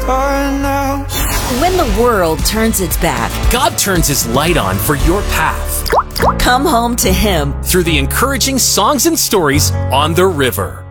far now. When the world turns its back, God turns His light on for your path come home to Him. through the encouraging songs and stories on the river.